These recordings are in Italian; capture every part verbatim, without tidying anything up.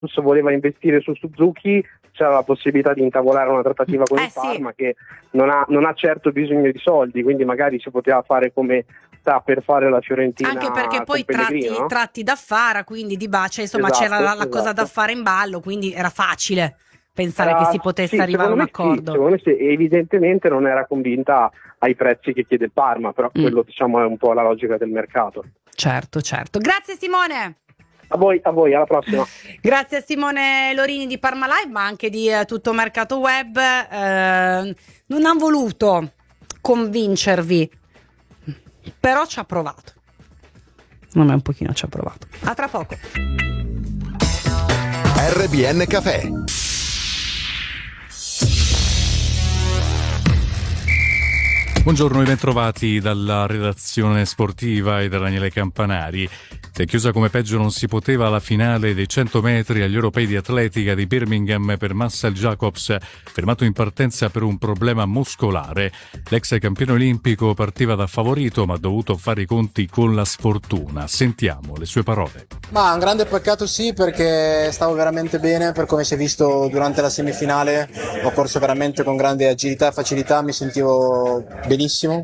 Juventus voleva investire su Suzuki, c'era la possibilità di intavolare una trattativa con eh, il Parma sì. che non ha, non ha certo bisogno di soldi, quindi magari si poteva fare come sta per fare la Fiorentina, anche perché poi con tratti, Pellegrino, no? tratti d'affare, quindi di bacia, insomma Esatto, c'era la, la cosa esatto. d'affare in ballo, quindi era facile pensare Era- che si potesse sì, arrivare a un secondo me sì, accordo. secondo me sì, evidentemente non era convinta ai prezzi che chiede il Parma, però Mm. quello diciamo è un po' la logica del mercato. Certo, certo. Grazie Simone. A voi, a voi, alla prossima. Grazie a Simone Lorini di Parma Live, ma anche di eh, Tutto Mercato Web. Eh, non ha voluto convincervi, però ci ha provato. Non è un pochino ci ha provato. A tra poco. R B N Café. Buongiorno e bentrovati dalla redazione sportiva e da Daniele Campanari. Si è chiusa come peggio non si poteva la finale dei cento metri agli europei di atletica di Birmingham per Marcel Jacobs, fermato in partenza per un problema muscolare. L'ex campione olimpico partiva da favorito ma ha dovuto fare i conti con la sfortuna. Sentiamo le sue parole. Ma un grande peccato sì, perché stavo veramente bene, per come si è visto durante la semifinale ho corso veramente con grande agilità e facilità, mi sentivo benissimo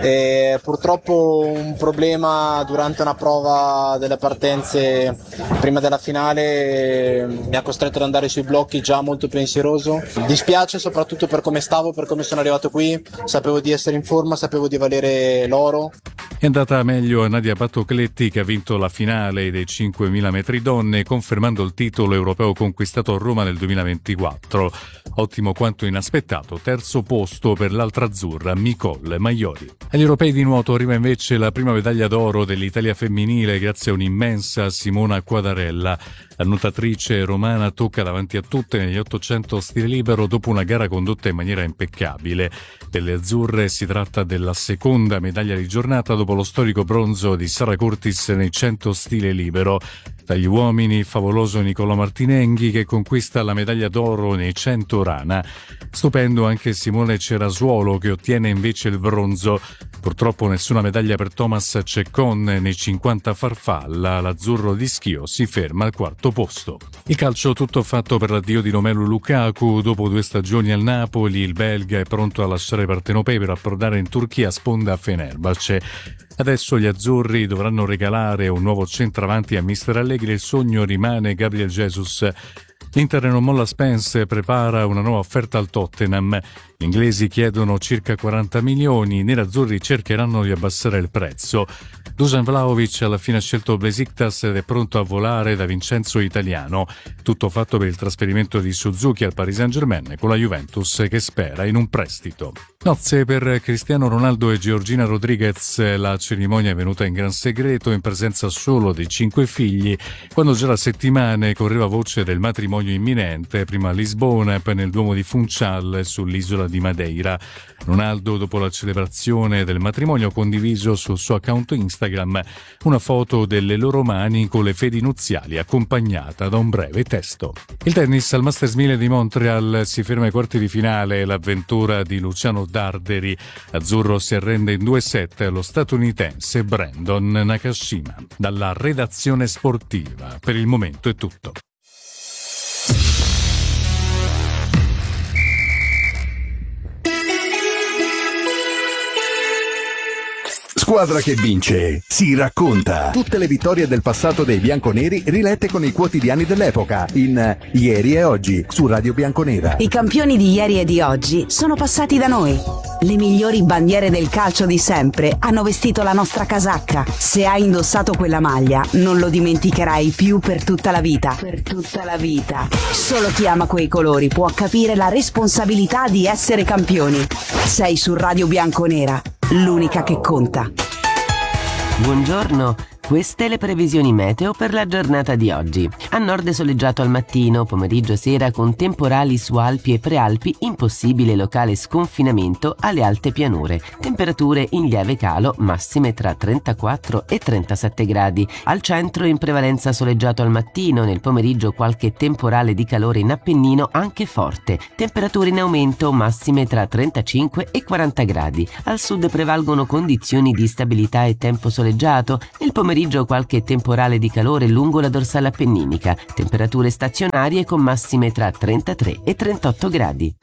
e purtroppo un problema durante una prova delle partenze prima della finale mi ha costretto ad andare sui blocchi già molto pensieroso. Dispiace soprattutto per come stavo, per come sono arrivato qui, sapevo di essere in forma, sapevo di valere l'oro. È andata meglio a Nadia Battocletti, che ha vinto la finale dei cinquemila metri donne, confermando il titolo europeo conquistato a Roma nel duemilaventiquattro. Ottimo quanto inaspettato terzo posto per l'altra azzurra Nicole Maiori. Agli europei di nuoto arriva invece la prima medaglia d'oro dell'Italia femminile grazie a un'immensa Simona Quadarella. La nuotatrice romana tocca davanti a tutte negli ottocento stile libero dopo una gara condotta in maniera impeccabile. Per le azzurre si tratta della seconda medaglia di giornata dopo lo storico bronzo di Sara Curtis nei cento stile libero. Dagli uomini favoloso Nicolò Martinenghi che conquista la medaglia d'oro nei cento rana. Stupendo anche Simone Cerasuolo che ottiene invece il bronzo. Purtroppo nessuna medaglia per Thomas Ceccon nei cinquanta farfalla. L'azzurro di Schio si ferma al quarto posto. Il calcio tutto fatto per l'addio di Romelu Lukaku. Dopo due stagioni al Napoli, il belga è pronto a lasciare Partenopei per approdare in Turchia a sponda Fenerbahce. Adesso gli azzurri dovranno regalare un nuovo centravanti a mister Allegri. Il sogno rimane Gabriel Jesus. L'Inter non molla Spence, prepara una nuova offerta al Tottenham. Gli inglesi chiedono circa quaranta milioni, i nerazzurri cercheranno di abbassare il prezzo. Dusan Vlahovic alla fine ha scelto Besiktas ed è pronto a volare da Vincenzo Italiano. Tutto fatto per il trasferimento di Suzuki al Paris Saint-Germain con la Juventus che spera in un prestito. Nozze per Cristiano Ronaldo e Georgina Rodriguez. La cerimonia è venuta in gran segreto in presenza solo dei cinque figli, quando già da settimane correva voce del matrimonio imminente, prima a Lisbona e poi nel Duomo di Funchal sull'isola di Madeira. Ronaldo, dopo la celebrazione del matrimonio, ha condiviso sul suo account Instagram una foto delle loro mani con le fedi nuziali accompagnata da un breve testo. Il tennis al Masters mille di Montreal si ferma ai quarti di finale, l'avventura di Luciano Darderi. Azzurro si arrende in due set allo statunitense Brandon Nakashima. Dalla redazione sportiva per il momento è tutto. Squadra che vince si racconta. Tutte le vittorie del passato dei bianconeri rilette con i quotidiani dell'epoca in Ieri e Oggi su Radio Bianconera. I campioni di ieri e di oggi sono passati da noi. Le migliori bandiere del calcio di sempre hanno vestito la nostra casacca. Se hai indossato quella maglia, non lo dimenticherai più per tutta la vita. Per tutta la vita. Solo chi ama quei colori può capire la responsabilità di essere campioni. Sei su Radio Bianconera, l'unica che conta. Buongiorno, queste le previsioni meteo per la giornata di oggi. A nord soleggiato al mattino, pomeriggio e sera con temporali su Alpi e Prealpi, impossibile locale sconfinamento alle alte pianure. Temperature in lieve calo, massime tra trentaquattro e trentasette gradi. Al centro in prevalenza soleggiato al mattino, nel pomeriggio qualche temporale di calore in Appennino anche forte. Temperature in aumento, massime tra trentacinque e quaranta gradi. Al sud prevalgono condizioni di stabilità e tempo soleggiato. Nel pomeriggio pomeriggio qualche temporale di calore lungo la dorsale appenninica, temperature stazionarie con massime tra trentatré e trentotto gradi.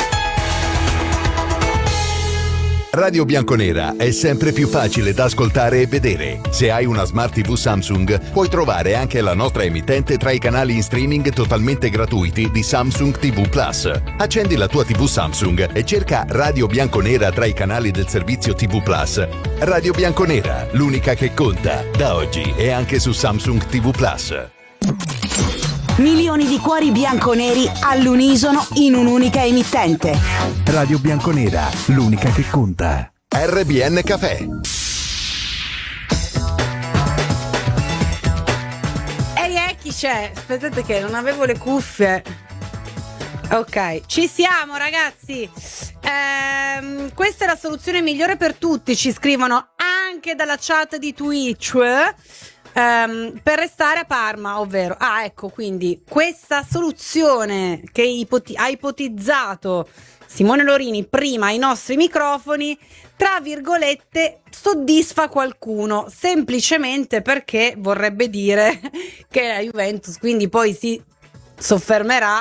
Radio Bianconera è sempre più facile da ascoltare e vedere. Se hai una Smart tivù Samsung, puoi trovare anche la nostra emittente tra i canali in streaming totalmente gratuiti di Samsung tivù Plus. Accendi la tua tivù Samsung e cerca Radio Bianconera tra i canali del servizio tivù Plus. Radio Bianconera, l'unica che conta, da oggi e anche su Samsung tivù Plus. Milioni di cuori bianconeri all'unisono in un'unica emittente. Radio Bianconera, l'unica che conta. R B N Café. Ehi, eh, chi c'è? Aspettate che non avevo le cuffie. Ok, ci siamo ragazzi. Ehm, questa è la soluzione migliore per tutti, ci scrivono anche dalla chat di Twitch. Um, per restare a Parma, ovvero, ah ecco, quindi questa soluzione che ipoti- ha ipotizzato Simone Lorini prima ai nostri microfoni, tra virgolette, soddisfa qualcuno, semplicemente perché vorrebbe dire che la Juventus quindi poi si soffermerà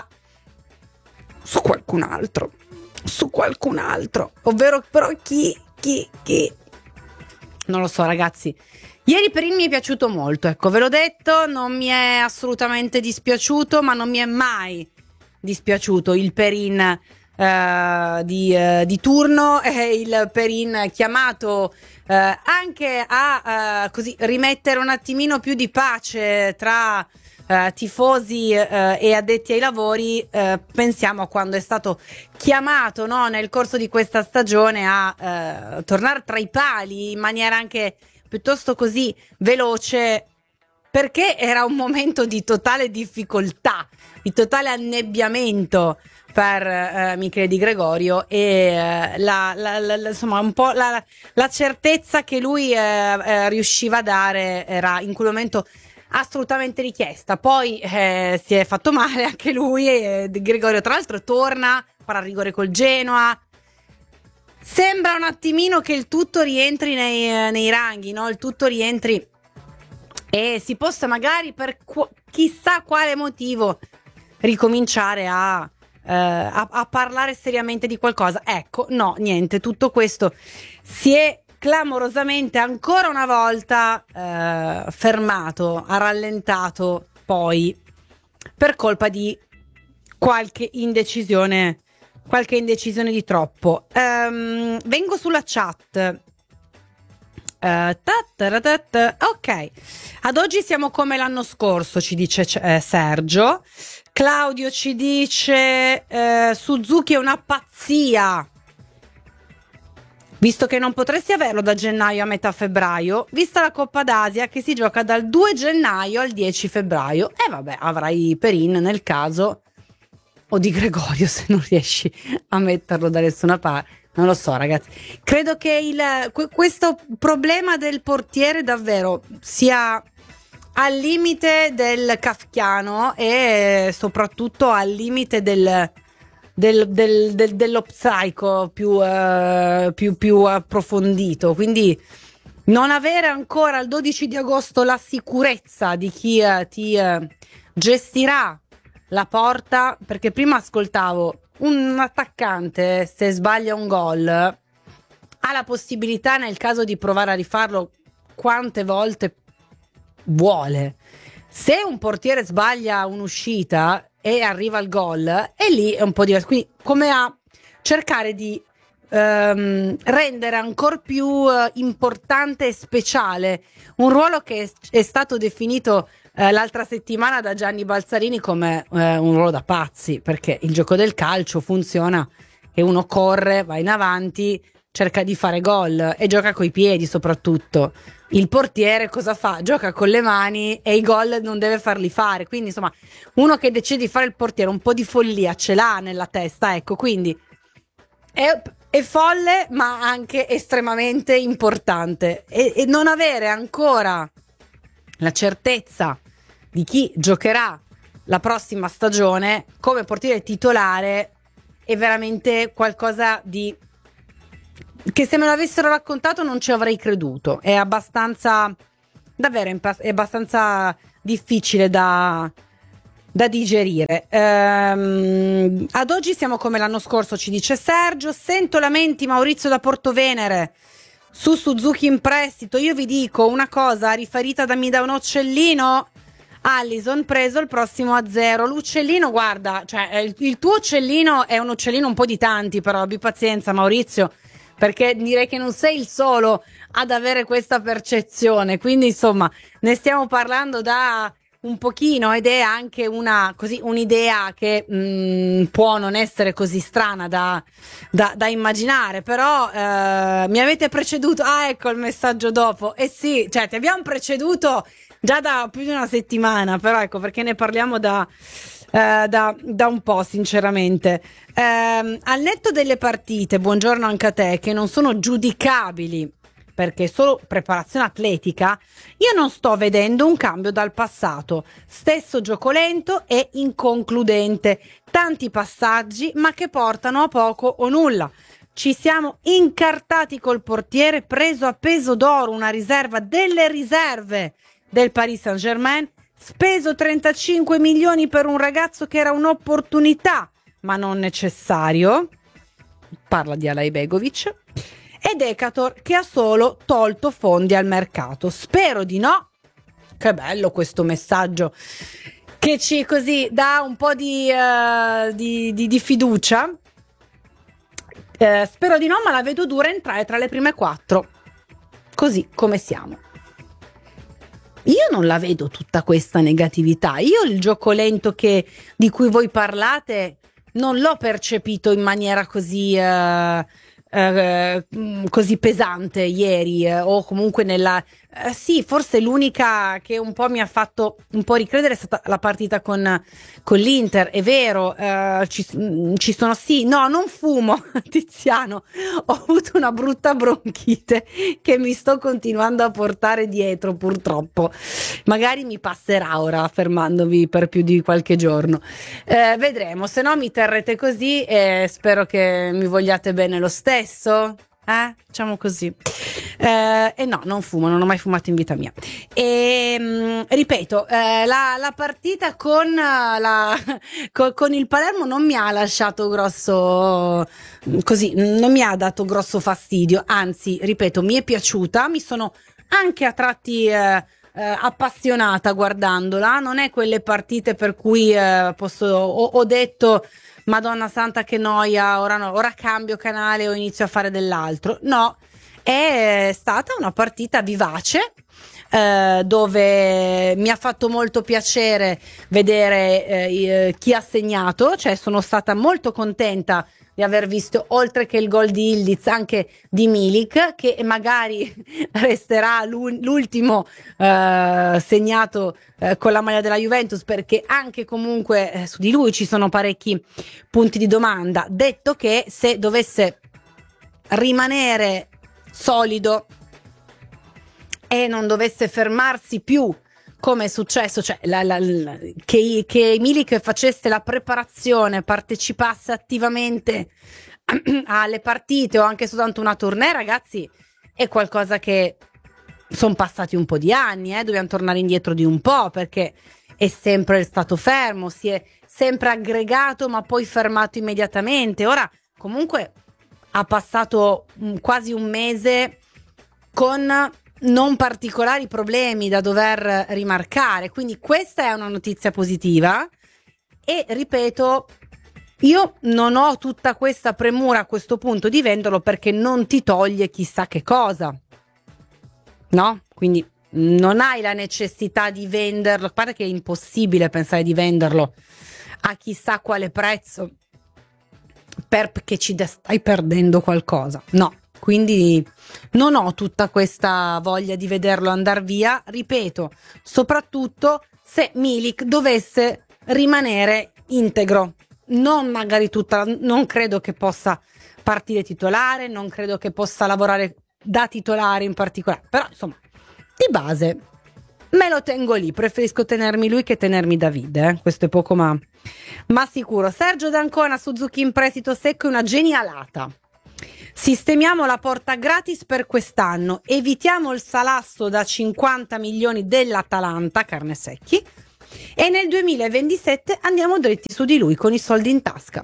su qualcun altro, su qualcun altro, ovvero però chi, chi, chi, non lo so ragazzi. Ieri Perin mi è piaciuto molto, ecco, ve l'ho detto, non mi è assolutamente dispiaciuto, ma non mi è mai dispiaciuto il Perin eh, di, eh, di turno, è il Perin chiamato eh, anche a eh, così rimettere un attimino più di pace tra eh, tifosi eh, e addetti ai lavori. Eh, pensiamo a quando è stato chiamato, no, nel corso di questa stagione a eh, tornare tra i pali in maniera anche piuttosto così veloce, perché era un momento di totale difficoltà, di totale annebbiamento per eh, Michele Di Gregorio e eh, la, la, la, insomma un po' la, la certezza che lui eh, eh, riusciva a dare era in quel momento assolutamente richiesta. Poi eh, si è fatto male anche lui e Di Gregorio tra l'altro torna, farà rigore col Genoa. Sembra un attimino che il tutto rientri nei, nei ranghi, no? Il tutto rientri e si possa magari per qu- chissà quale motivo ricominciare a, eh, a, a parlare seriamente di qualcosa. Ecco, no, niente, tutto questo si è clamorosamente ancora una volta eh, fermato, ha rallentato poi per colpa di qualche indecisione. Qualche indecisione di troppo. Um, vengo sulla chat. Uh, ok, ad oggi siamo come l'anno scorso, ci dice eh, Sergio. Claudio ci dice eh, Suzuki è una pazzia. Visto che non potresti averlo da gennaio a metà febbraio, vista la Coppa d'Asia che si gioca dal due gennaio al dieci febbraio. E eh, vabbè, avrai Perin nel caso. O Di Gregorio se non riesci a metterlo da nessuna parte, non lo so ragazzi, credo che il, questo problema del portiere davvero sia al limite del kafkiano e soprattutto al limite del, del, del, del, dello psico più, uh, più, più approfondito, quindi non avere ancora il dodici di agosto la sicurezza di chi uh, ti uh, gestirà la porta, perché prima ascoltavo un attaccante se sbaglia un gol ha la possibilità nel caso di provare a rifarlo quante volte vuole. Se un portiere sbaglia un'uscita e arriva il gol, e lì è un po' diverso, quindi come a cercare di ehm, rendere ancora più eh, importante e speciale un ruolo che è, è stato definito Eh, l'altra settimana da Gianni Balzarini come eh, un ruolo da pazzi, perché il gioco del calcio funziona che uno corre, va in avanti, cerca di fare gol e gioca coi piedi soprattutto. Il portiere cosa fa? Gioca con le mani e i gol non deve farli fare, quindi insomma uno che decide di fare il portiere un po' di follia ce l'ha nella testa, ecco, quindi è, è folle ma anche estremamente importante e, e non avere ancora la certezza di chi giocherà la prossima stagione come portiere titolare è veramente qualcosa di che se me l'avessero raccontato non ci avrei creduto. È abbastanza davvero impa- è abbastanza difficile da, da digerire. Ehm, ad oggi siamo come l'anno scorso, ci dice Sergio. Sento lamenti Maurizio da Portovenere su Suzuki in prestito. Io vi dico una cosa riferita da mi da un uccellino. Allison preso il prossimo a zero. L'uccellino, guarda, cioè il, il tuo uccellino è un uccellino un po' di tanti, però abbi pazienza Maurizio, perché direi che non sei il solo ad avere questa percezione, quindi insomma ne stiamo parlando da un pochino ed è anche una così un'idea che mh, può non essere così strana da, da, da immaginare, però eh, mi avete preceduto, ah ecco il messaggio dopo, eh sì, cioè ti abbiamo preceduto già da più di una settimana, però ecco perché ne parliamo da, eh, da, da un po' sinceramente. Eh, al netto delle partite, buongiorno anche a te, che non sono giudicabili perché è solo preparazione atletica, io non sto vedendo un cambio dal passato. Stesso gioco lento e inconcludente, tanti passaggi ma che portano a poco o nulla. Ci siamo incartati col portiere preso a peso d'oro, una riserva delle riserve del Paris Saint-Germain, speso trentacinque milioni per un ragazzo che era un'opportunità ma non necessario, parla di Alay Begovic, e Decatur che ha solo tolto fondi al mercato. Spero di no. Che bello questo messaggio che ci così dà un po' di, uh, di, di, di fiducia. Uh, spero di no, ma la vedo dura entrare tra le prime quattro, così come siamo. Io non la vedo tutta questa negatività. Io il gioco lento che, di cui voi parlate non l'ho percepito in maniera così uh, uh, così pesante ieri, uh, o comunque nella uh, sì, forse l'unica che un po' mi ha fatto un po' ricredere è stata la partita con, con l'Inter. È vero, uh, ci, ci sono sì, no, non fumo Tiziano, ho avuto una brutta bronchite che mi sto continuando a portare dietro purtroppo, magari mi passerà ora fermandovi per più di qualche giorno, eh, vedremo, se no mi terrete così e spero che mi vogliate bene lo stesso, eh? Facciamo così. Eh, e no, non fumo, non ho mai fumato in vita mia. E mh, ripeto, eh, la, la partita con, la, con, con il Palermo non mi ha lasciato grosso, così, non mi ha dato grosso fastidio, anzi, ripeto, mi è piaciuta, mi sono anche a tratti eh, eh, appassionata guardandola. Non è quelle partite per cui eh, posso, ho, ho detto Madonna Santa che noia, ora no, ora cambio canale o inizio a fare dell'altro. No, è stata una partita vivace, eh, dove mi ha fatto molto piacere vedere eh, chi ha segnato, cioè sono stata molto contenta di aver visto, oltre che il gol di Ildiz, anche di Milik, che magari resterà l'ultimo eh, segnato eh, con la maglia della Juventus, perché anche comunque eh, su di lui ci sono parecchi punti di domanda. Detto che se dovesse rimanere solido e non dovesse fermarsi più come è successo, cioè la, la, la, che, che Milik facesse la preparazione, partecipasse attivamente alle partite o anche soltanto una tournée, ragazzi, è qualcosa che sono passati un po' di anni, eh? Dobbiamo tornare indietro di un po', perché è sempre stato fermo, si è sempre aggregato ma poi fermato immediatamente. Ora comunque ha passato um, quasi un mese con non particolari problemi da dover rimarcare, quindi questa è una notizia positiva. E ripeto, io non ho tutta questa premura a questo punto di venderlo, perché non ti toglie chissà che cosa, no? Quindi non hai la necessità di venderlo, pare che è impossibile pensare di venderlo a chissà quale prezzo perché ci stai perdendo qualcosa, no. Quindi non ho tutta questa voglia di vederlo andare via, ripeto, soprattutto se Milik dovesse rimanere integro, non magari tutta, non credo che possa partire titolare, non credo che possa lavorare da titolare in particolare, però insomma di base me lo tengo lì, preferisco tenermi lui che tenermi David, eh? Questo è poco ma, ma sicuro. Sergio D'Ancona, Suzuki in prestito secco è una genialata. sistemiamo la porta gratis per quest'anno, evitiamo il salasso da cinquanta milioni dell'Atalanta, Carnesecchi, e nel duemilaventisette andiamo dritti su di lui con i soldi in tasca.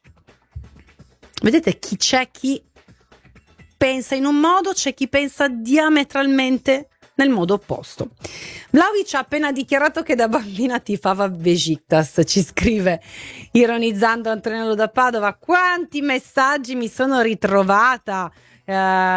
Vedete, chi c'è chi pensa in un modo, c'è chi pensa diametralmente nel modo opposto. Vlahovic ha appena dichiarato che da bambina tifava Besiktas, ci scrive ironizzando Antonello da Padova. Quanti messaggi mi sono ritrovata uh,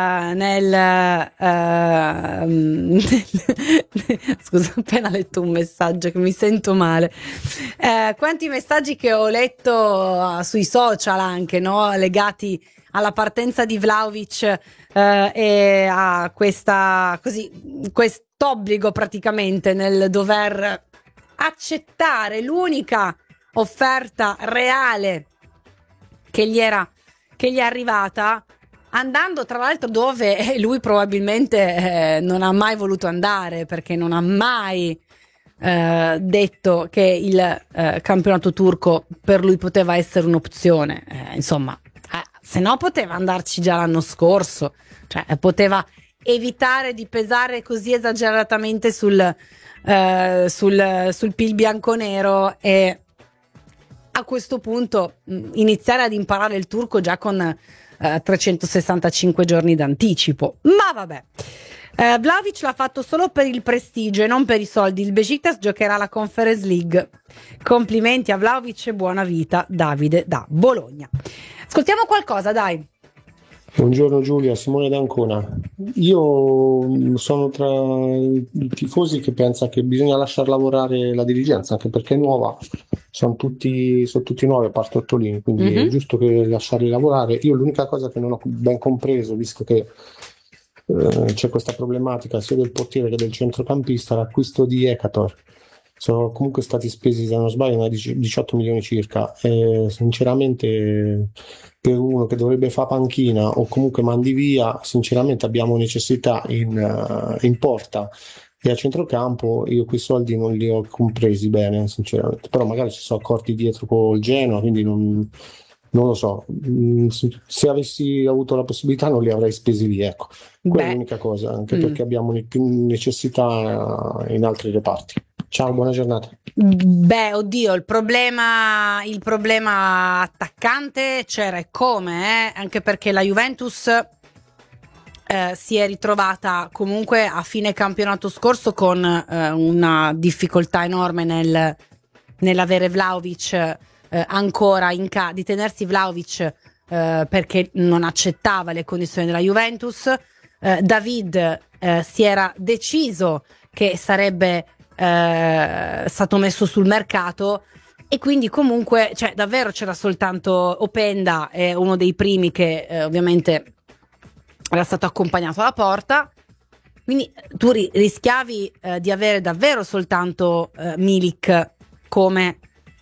nel, uh, nel scusa, ho appena letto un messaggio che mi sento male, uh, quanti messaggi che ho letto uh, sui social anche, no? Legati alla partenza di Vlahovic eh, e a questa così quest'obbligo praticamente nel dover accettare l'unica offerta reale che gli era che gli è arrivata, andando tra l'altro dove lui probabilmente eh, non ha mai voluto andare, perché non ha mai eh, detto che il eh, campionato turco per lui poteva essere un'opzione, eh, insomma. Se no poteva andarci già l'anno scorso, cioè poteva evitare di pesare così esageratamente sul, eh, sul, sul P I L bianconero e a questo punto mh, iniziare ad imparare il turco già con eh, trecentosessantacinque giorni d'anticipo. Ma vabbè, eh, Vlahovic l'ha fatto solo per il prestigio e non per i soldi. Il Besiktas giocherà la Conference League. Complimenti a Vlahovic e buona vita, Davide da Bologna. Ascoltiamo qualcosa, dai. Buongiorno Giulia, Simone d'Ancona. Io sono tra i tifosi che pensa che bisogna lasciar lavorare la dirigenza, anche perché è nuova, sono tutti, sono tutti nuovi a parte Ottolini, quindi mm-hmm. è giusto che lasciarli lavorare. Io l'unica cosa che non ho ben compreso, visto che eh, c'è questa problematica sia del portiere che del centrocampista, l'acquisto di Ekator. Sono comunque stati spesi, se non sbaglio, diciotto milioni circa, e sinceramente per uno che dovrebbe fare panchina o comunque mandi via, sinceramente abbiamo necessità in, uh, in porta e a centrocampo. Io quei soldi non li ho compresi bene, sinceramente, però magari ci sono accordi dietro col Genoa, quindi non, non lo so, se avessi avuto la possibilità non li avrei spesi via, ecco. Quella Beh. è l'unica cosa, anche mm. perché abbiamo necessità in altri reparti. Ciao, buona giornata. Beh, oddio, il problema, il problema attaccante c'era e come, eh? Anche perché la Juventus eh, si è ritrovata comunque a fine campionato scorso con eh, una difficoltà enorme nel, nell'avere Vlahovic eh, ancora in casa, di tenersi Vlahovic eh, perché non accettava le condizioni della Juventus. Eh, David eh, si era deciso che sarebbe Eh, stato messo sul mercato e quindi comunque, cioè, davvero c'era soltanto Openda, è uno dei primi che eh, ovviamente era stato accompagnato alla porta, quindi tu ri- rischiavi eh, di avere davvero soltanto eh, Milik come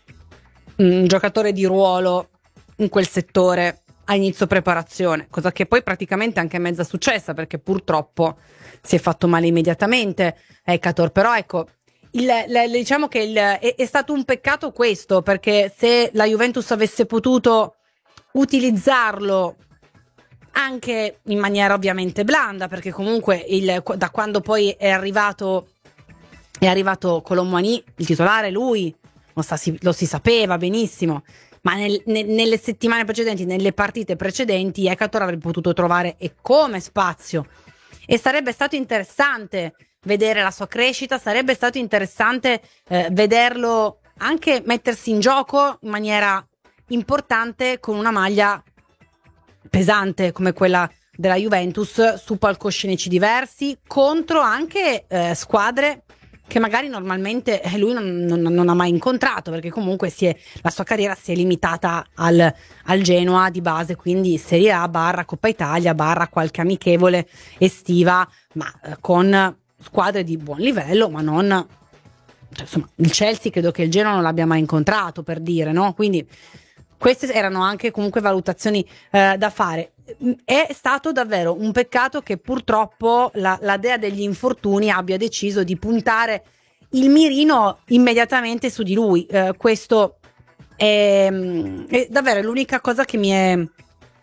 un giocatore di ruolo in quel settore a inizio preparazione, cosa che poi praticamente anche è mezza successa, perché purtroppo si è fatto male immediatamente Ekator. Però ecco, Il, le, diciamo che il, è, è stato un peccato questo, perché se la Juventus avesse potuto utilizzarlo anche in maniera ovviamente blanda, perché comunque il, da quando poi è arrivato è arrivato Colomboani, il titolare, lui lo, sta, si, lo si sapeva benissimo, ma nel, ne, nelle settimane precedenti, nelle partite precedenti, Ekator avrebbe potuto trovare e come spazio, e sarebbe stato interessante vedere la sua crescita, sarebbe stato interessante eh, vederlo anche mettersi in gioco in maniera importante con una maglia pesante come quella della Juventus, su palcoscenici diversi, contro anche eh, squadre che magari normalmente lui non, non, non ha mai incontrato, perché comunque si è, la sua carriera si è limitata al, al Genoa di base, quindi Serie A barra Coppa Italia barra qualche amichevole estiva, ma eh, con squadre di buon livello, ma non, cioè, insomma, il Chelsea credo che il Genoa non l'abbia mai incontrato, per dire, no? Quindi queste erano anche comunque valutazioni eh, da fare. È stato davvero un peccato che purtroppo la, la dea degli infortuni abbia deciso di puntare il mirino immediatamente su di lui. Eh, questo è, è davvero l'unica cosa che mi è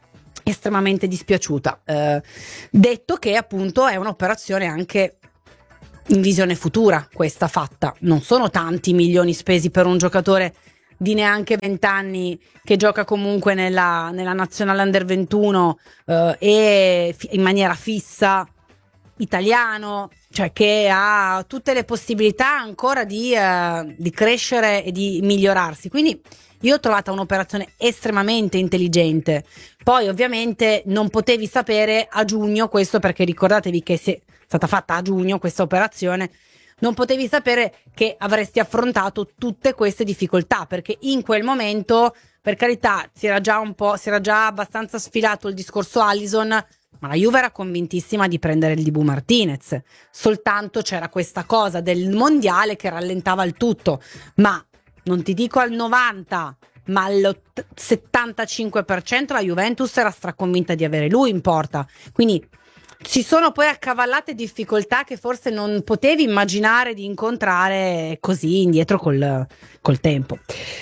estremamente dispiaciuta. Eh, detto che appunto è un'operazione anche in visione futura, questa fatta. Non sono tanti milioni spesi per un giocatore di neanche venti anni che gioca comunque nella, nella nazionale under ventuno eh, e fi- in maniera fissa, italiano, cioè che ha tutte le possibilità ancora di, eh, di crescere e di migliorarsi. Quindi io ho trovato un'operazione estremamente intelligente. Poi ovviamente non potevi sapere a giugno questo, perché ricordatevi che se è stata fatta a giugno questa operazione, non potevi sapere che avresti affrontato tutte queste difficoltà, perché in quel momento, per carità, si era già un po', si era già abbastanza sfilato il discorso Alisson, ma la Juve era convintissima di prendere il Dibu Martinez. Soltanto c'era questa cosa del mondiale che rallentava il tutto, ma non ti dico al novanta, ma al settantacinque per cento la Juventus era straconvinta di avere lui in porta. Quindi ci sono poi accavallate difficoltà che forse non potevi immaginare di incontrare così indietro col, col tempo.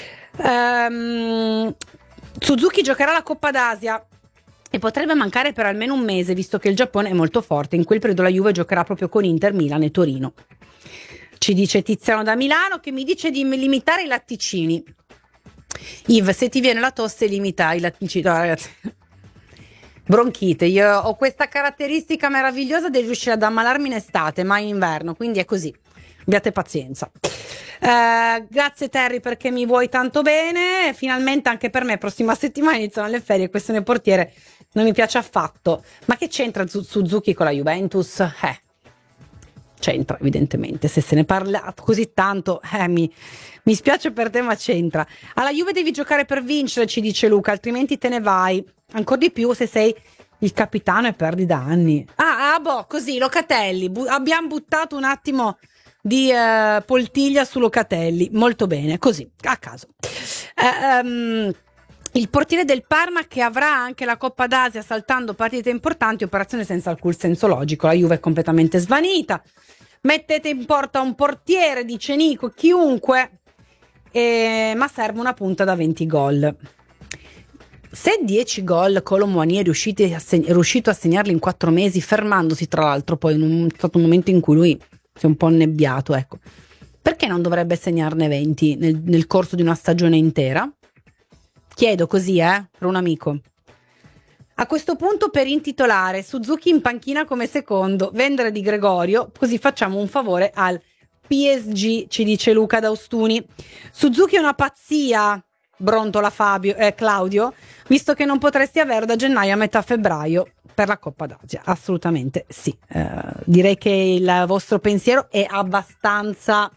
Um, Suzuki giocherà la Coppa d'Asia e potrebbe mancare per almeno un mese, visto che il Giappone è molto forte. In quel periodo la Juve giocherà proprio con Inter, Milan e Torino. Ci dice Tiziano da Milano, che mi dice di limitare i latticini. Yves, se ti viene la tosse limita i latticini. No, ragazzi, bronchite, io ho questa caratteristica meravigliosa di riuscire ad ammalarmi in estate, ma in inverno, quindi è così, abbiate pazienza. Eh, grazie Terry perché mi vuoi tanto bene, finalmente anche per me prossima settimana iniziano le ferie, questione portiere non mi piace affatto. Ma che c'entra Suzuki con la Juventus? Eh, c'entra evidentemente, se se ne parla così tanto, eh, mi, mi spiace per te, ma c'entra. Alla Juve devi giocare per vincere, ci dice Luca, altrimenti te ne vai. Ancora di più se sei il capitano e perdi da anni. Ah, ah boh, così, Locatelli. Bu- abbiamo buttato un attimo di uh, poltiglia su Locatelli. Molto bene, così, a caso. Uh, um, il portiere del Parma che avrà anche la Coppa d'Asia saltando partite importanti, operazione senza alcun senso logico. La Juve è completamente svanita. Mettete in porta un portiere, dice Nico, chiunque, eh, ma serve una punta da venti gol. Se dieci gol Kolo Muani è, a seg- è riuscito a segnarli in quattro mesi, fermandosi tra l'altro poi in un, è stato un momento in cui lui si è un po' annebbiato, ecco, perché non dovrebbe segnarne venti nel, nel corso di una stagione intera? Chiedo così, eh, per un amico. A questo punto, per intitolare Suzuki in panchina come secondo, vendere Di Gregorio, così facciamo un favore al P S G, ci dice Luca D'Austuni. Suzuki è una pazzia, brontola Fabio, eh, Claudio, visto che non potresti averlo da gennaio a metà febbraio per la Coppa d'Asia. Assolutamente sì. Eh, direi che il vostro pensiero è abbastanza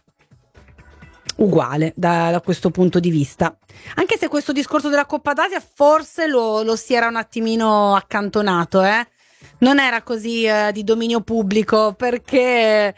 uguale da, da questo punto di vista, anche se questo discorso della Coppa d'Asia forse lo, lo si era un attimino accantonato, eh? Non era così eh, di dominio pubblico, perché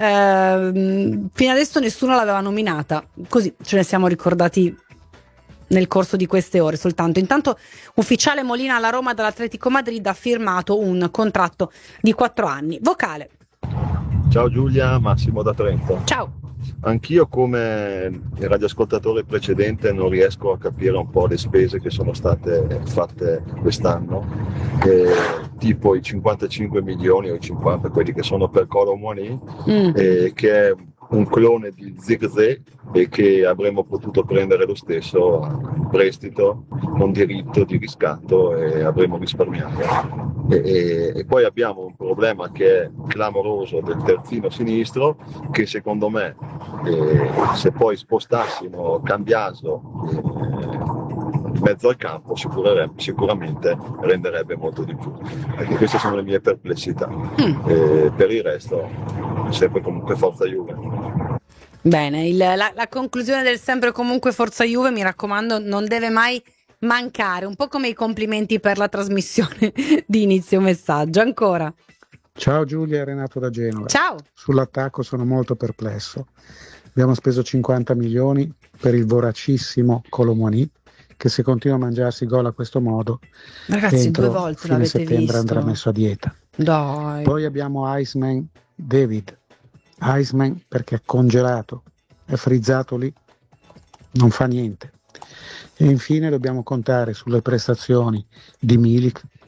eh, fino adesso nessuno l'aveva nominata, così ce ne siamo ricordati nel corso di queste ore soltanto. Intanto ufficiale Molina alla Roma dall'Atletico Madrid ha firmato un contratto di quattro anni. Vocale. Ciao Giulia, Massimo da Trento. Ciao. Anch'io, come il radioascoltatore precedente, non riesco a capire un po' le spese che sono state fatte quest'anno, eh, tipo i cinquantacinque milioni o i cinquanta, quelli che sono per Kolo Muani, mm. eh, che è un clone di Zirkzee e che avremmo potuto prendere lo stesso in prestito con diritto di riscatto e avremmo risparmiato. E, e, e poi abbiamo un problema che è clamoroso del terzino sinistro, che secondo me eh, se poi spostassimo Cambiaso eh, in mezzo al campo sicuramente renderebbe molto di più. Anche queste sono le mie perplessità. Mm. Eh, per il resto sempre comunque forza Juve. Bene, il, la, la conclusione del sempre comunque forza Juve, mi raccomando, non deve mai mancare, un po' come i complimenti per la trasmissione di inizio messaggio. Ancora. Ciao Giulia, Renato da Genova. Ciao. Sull'attacco sono molto perplesso. Abbiamo speso cinquanta milioni per il voracissimo Kolo Muani, che se continua a mangiarsi gol a questo modo, ragazzi, entro due volte fine l'avete settembre visto. andrà messo a dieta. Dai. Poi abbiamo Iceman David. Iceman perché è congelato, è frizzato lì, non fa niente. E infine dobbiamo contare sulle prestazioni di Milik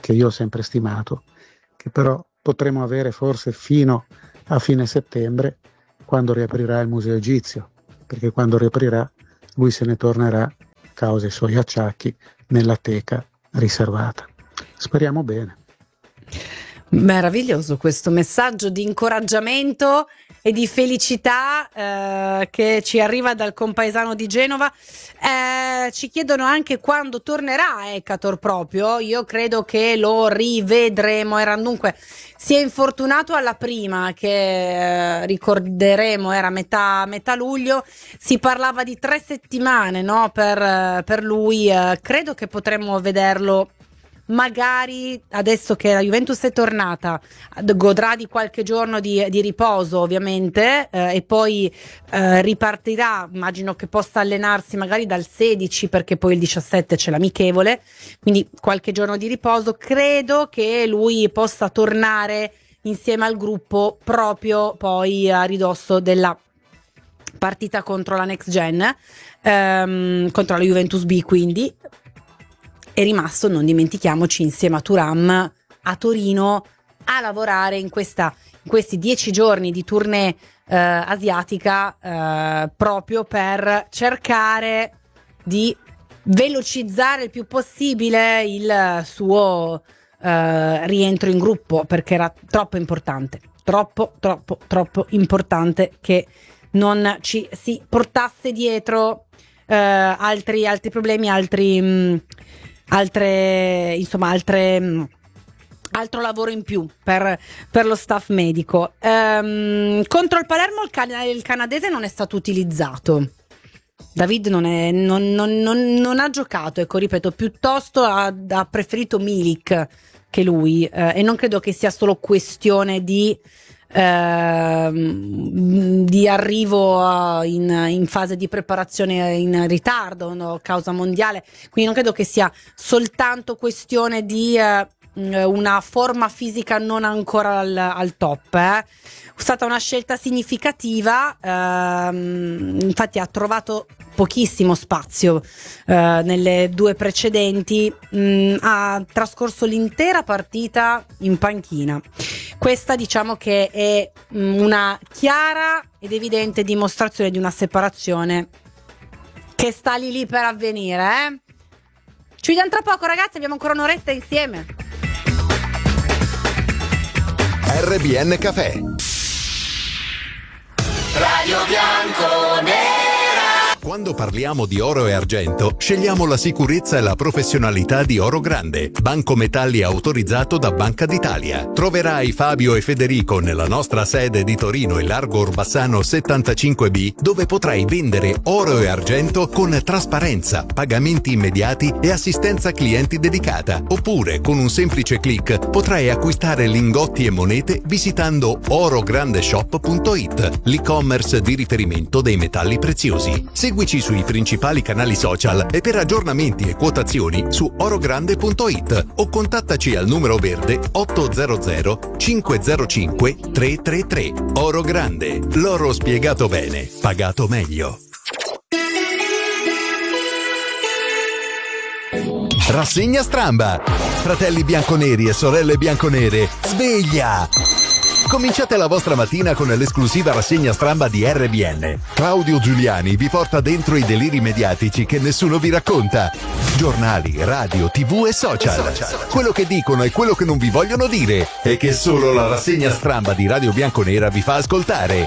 che io ho sempre stimato, che però potremo avere forse fino a fine settembre, quando riaprirà il museo egizio, perché quando riaprirà lui se ne tornerà, causa i suoi acciacchi, nella teca riservata. Speriamo bene. Meraviglioso questo messaggio di incoraggiamento e di felicità eh, che ci arriva dal compaesano di Genova. Eh, ci chiedono anche quando tornerà Ekator proprio. Io credo che lo rivedremo. Era dunque si è infortunato alla prima, che eh, ricorderemo era metà, metà luglio. Si parlava di tre settimane, no, per, per lui. Eh, credo che potremmo vederlo magari adesso che la Juventus è tornata, godrà di qualche giorno di, di riposo ovviamente, eh, e poi eh, ripartirà. Immagino che possa allenarsi magari dal sedici, perché poi il diciassette c'è l'amichevole, quindi qualche giorno di riposo. Credo che lui possa tornare insieme al gruppo proprio poi a ridosso della partita contro la Next Gen, ehm, contro la Juventus B. Quindi è rimasto, non dimentichiamoci, insieme a Thuram a Torino a lavorare in, questa, in questi dieci giorni di tournée eh, asiatica, eh, proprio per cercare di velocizzare il più possibile il suo eh, rientro in gruppo, perché era troppo importante, troppo, troppo, troppo importante che non ci si portasse dietro eh, altri, altri problemi, altri... Mh, altre insomma altre altro lavoro in più per, per lo staff medico. Ehm, contro il Palermo il, can- il canadese non è stato utilizzato. David non, è, non, non, non, non ha giocato, ecco, ripeto, piuttosto ha, ha preferito Milik che lui, eh, e non credo che sia solo questione di Uh, di arrivo uh, in, in fase di preparazione in ritardo, no, causa mondiale, quindi non credo che sia soltanto questione di uh, una forma fisica non ancora al, al top. Eh. È stata una scelta significativa, uh, infatti ha trovato pochissimo spazio uh, nelle due precedenti, mh, ha trascorso l'intera partita in panchina. Questa diciamo che è mh, una chiara ed evidente dimostrazione di una separazione che sta lì lì per avvenire. Eh? Ci vediamo tra poco, ragazzi, abbiamo ancora un'oretta insieme. R B N Café. Radio Bianconera. Quando parliamo di oro e argento, scegliamo la sicurezza e la professionalità di Oro Grande, banco metalli autorizzato da Banca d'Italia. Troverai Fabio e Federico nella nostra sede di Torino in Largo Orbassano settantacinque B, dove potrai vendere oro e argento con trasparenza, pagamenti immediati e assistenza clienti dedicata. Oppure, con un semplice click, potrai acquistare lingotti e monete visitando orograndeshop punto it, l'e-commerce di riferimento dei metalli preziosi. Seguici sui principali canali social e per aggiornamenti e quotazioni su orogrande punto it o contattaci al numero verde ottocento cinquecentocinque trecentotrentatré. Oro Grande, l'oro spiegato bene, pagato meglio. Rassegna Stramba. Fratelli bianconeri e sorelle bianconere, sveglia! Cominciate la vostra mattina con l'esclusiva rassegna stramba di R B N. Claudio Giuliani vi porta dentro i deliri mediatici che nessuno vi racconta. Giornali, radio, tv e social. Quello che dicono e quello che non vi vogliono dire e che solo la rassegna stramba di Radio Bianconera vi fa ascoltare.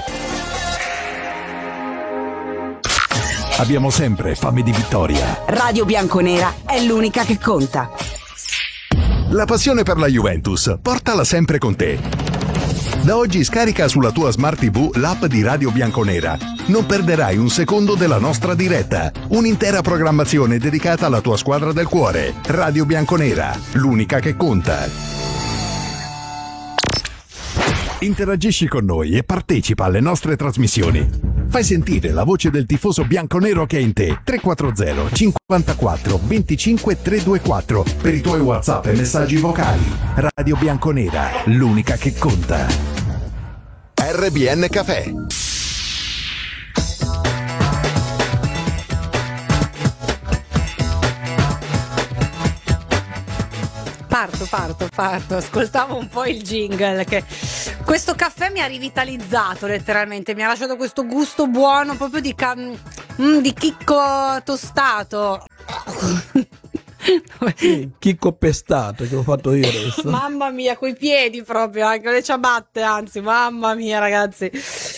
Abbiamo sempre fame di vittoria. Radio Bianconera è l'unica che conta. La passione per la Juventus, portala sempre con te. Da oggi scarica sulla tua Smart T V l'app di Radio Bianconera. Non perderai un secondo della nostra diretta. Un'intera programmazione dedicata alla tua squadra del cuore. Radio Bianconera, l'unica che conta. Interagisci con noi e partecipa alle nostre trasmissioni. Fai sentire la voce del tifoso bianconero che è in te. tre quattro zero cinquantaquattro venticinque trecentoventiquattro per i tuoi WhatsApp e messaggi vocali. Radio Bianconera, l'unica che conta. R B N Café. parto, parto, parto. Ascoltavo un po' il jingle. Che questo caffè mi ha rivitalizzato letteralmente. Mi ha lasciato questo gusto buono proprio di, ca- mm, di chicco tostato. Chicco pestato che ho fatto io adesso. Mamma mia, coi piedi proprio, anche le ciabatte, anzi, mamma mia ragazzi.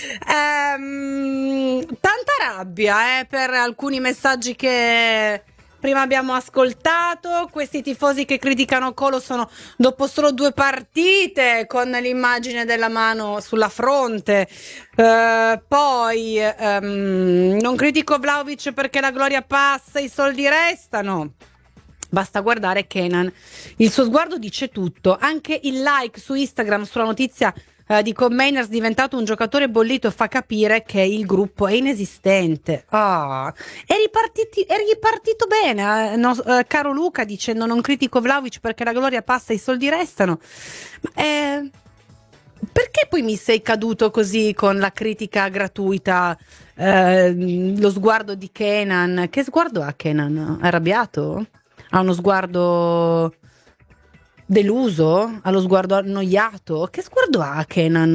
Ehm, tanta rabbia eh, per alcuni messaggi che prima abbiamo ascoltato. Questi tifosi che criticano Colo sono dopo solo due partite, con l'immagine della mano sulla fronte. Uh, poi um, non critico Vlahovic perché la gloria passa, i soldi restano. Basta guardare Kenan, il suo sguardo dice tutto. Anche il like su Instagram sulla notizia uh, di Commanders diventato un giocatore bollito fa capire che il gruppo è inesistente. Oh, è, ripartiti, è ripartito bene, eh, no, uh, caro Luca, dicendo non critico Vlahovic perché la gloria passa e i soldi restano. Ma, eh, perché poi mi sei caduto così con la critica gratuita? Eh, lo sguardo di Kenan, che sguardo ha Kenan? Arrabbiato? Ha uno sguardo deluso? Ha lo sguardo annoiato? Che sguardo ha Kenan?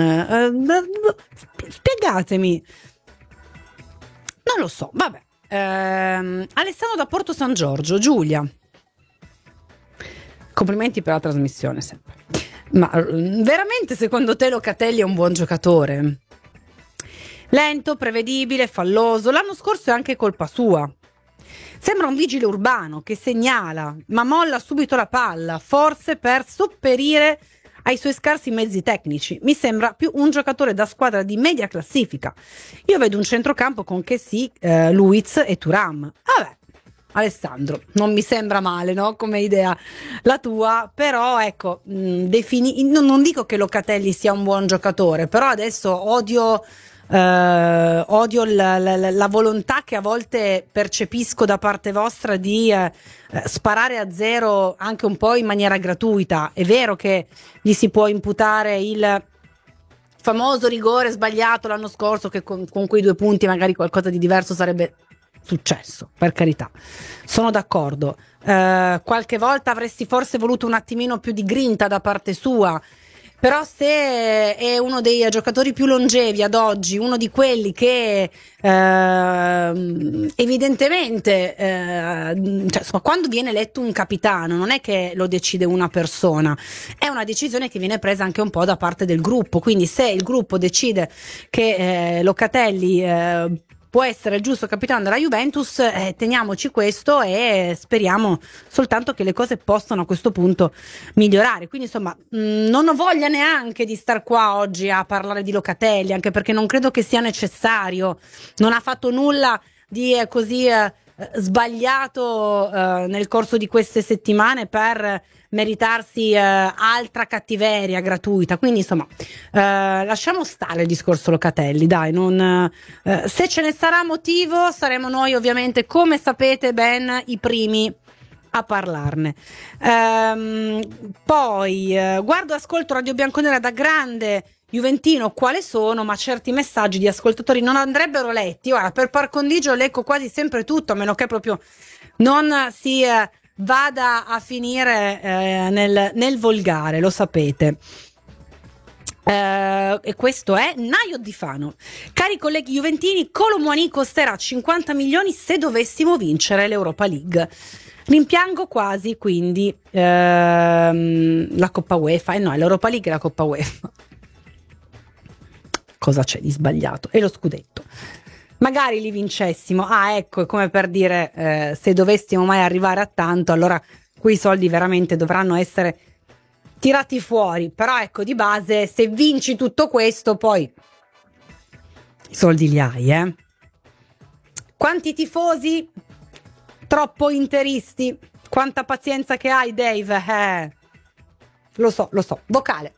Eh, spiegatemi. Non lo so, vabbè. Eh, Alessandro da Porto San Giorgio, Giulia. Complimenti per la trasmissione sempre. Ma veramente secondo te Locatelli è un buon giocatore? Lento, prevedibile, falloso. L'anno scorso è anche colpa sua. Sembra un vigile urbano che segnala, ma molla subito la palla, forse per sopperire ai suoi scarsi mezzi tecnici. Mi sembra più un giocatore da squadra di media classifica. Io vedo un centrocampo con Kessie, eh, Luiz e Thuram. Vabbè, Alessandro, non mi sembra male, no? Come idea la tua, però ecco, mh, defini- non, non dico che Locatelli sia un buon giocatore, però adesso odio... Uh, odio la, la, la volontà che a volte percepisco da parte vostra di uh, sparare a zero anche un po' in maniera gratuita. È vero che gli si può imputare il famoso rigore sbagliato l'anno scorso, che con, con quei due punti magari qualcosa di diverso sarebbe successo, per carità, sono d'accordo. Uh, qualche volta avresti forse voluto un attimino più di grinta da parte sua. Però se è uno dei giocatori più longevi ad oggi, uno di quelli che eh, evidentemente, eh, cioè, insomma, quando viene eletto un capitano non è che lo decide una persona, è una decisione che viene presa anche un po' da parte del gruppo. Quindi se il gruppo decide che eh, Locatelli eh, può essere il giusto capitano della Juventus, eh, teniamoci questo e speriamo soltanto che le cose possano a questo punto migliorare. Quindi insomma mh, non ho voglia neanche di star qua oggi a parlare di Locatelli, anche perché non credo che sia necessario. Non ha fatto nulla di eh, così eh, sbagliato eh, nel corso di queste settimane per meritarsi eh, altra cattiveria gratuita. Quindi insomma eh, lasciamo stare il discorso Locatelli, dai, non, eh, se ce ne sarà motivo saremo noi ovviamente, come sapete ben, i primi a parlarne. Ehm, poi eh, guardo, ascolto Radio Bianconera da grande juventino, quale sono, ma certi messaggi di ascoltatori non andrebbero letti. Ora, per par condigio leggo quasi sempre tutto, a meno che proprio non si eh, vada a finire eh, nel, nel volgare, lo sapete. Uh, e questo è Naio Di Fano. Cari colleghi juventini, Kolo Muani costerà cinquanta milioni se dovessimo vincere l'Europa League. Rimpiango quasi quindi ehm, la Coppa UEFA, e eh no, è l'Europa League e la Coppa UEFA. Cosa c'è di sbagliato? E lo scudetto. Magari li vincessimo. Ah, ecco, è come per dire eh, se dovessimo mai arrivare a tanto, allora quei soldi veramente dovranno essere tirati fuori. Però ecco, di base, se vinci tutto questo, poi i soldi li hai, eh. Quanti tifosi? Troppo interisti. Quanta pazienza che hai, Dave? Eh. Lo so, lo so. Vocale.